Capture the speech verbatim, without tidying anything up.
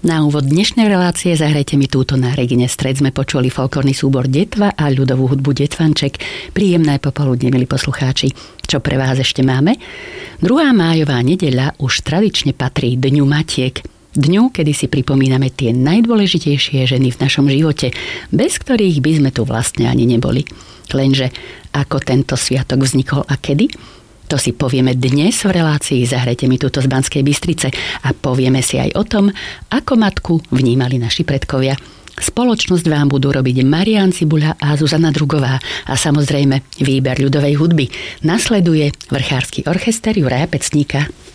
Na úvod dnešnej relácie Zahrajte mi túto na Regine Stred sme počuli folklórny súbor Detva a ľudovú hudbu Detvanček. Príjemné popoludne, milí poslucháči. Čo pre vás ešte máme? druhá májová nedeľa už tradične patrí Dňu Matiek. Dňu, kedy si pripomíname tie najdôležitejšie ženy v našom živote, bez ktorých by sme tu vlastne ani neboli. Lenže ako tento sviatok vznikol a kedy? To si povieme dnes v relácii Zahrajte mi túto z Banskej Bystrice a povieme si aj o tom, ako matku vnímali naši predkovia. Spoločnosť vám budú robiť Marián Cibuľa a Zuzana Drugová a samozrejme výber ľudovej hudby. Nasleduje vrchársky orchester Juraja Pecníka.